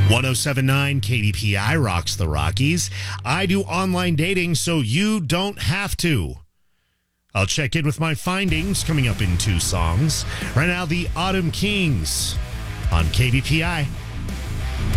1079 KDPI rocks the Rockies. I do online dating so you don't have to. I'll check in with my findings coming up in 2 songs. Right now, the Autumn Kings on KDPI.